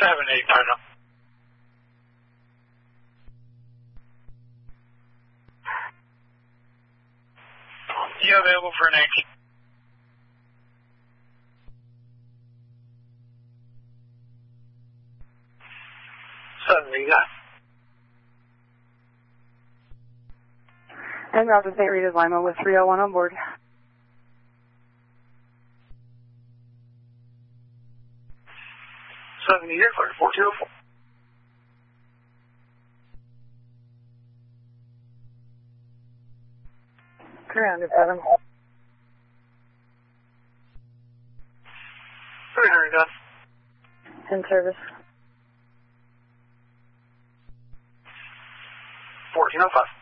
785. You available for an exit? You got. And Roger, St. Rita's Lima with 301 on board. Here, clear 4204. Grounded 7. 300 done. In service. 1405.